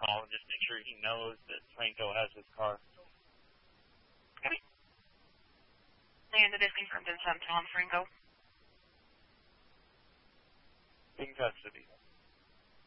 call and just make sure he knows that Franco has his car. Okay. And it is confirmed in Tom Franco. In custody.